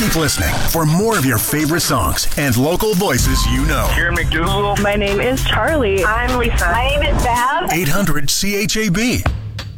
Keep listening for more of your favorite songs and local voices you know. Karen McDougal. My name is Charlie. I'm Lisa. My name is Bev. 800 CHAB.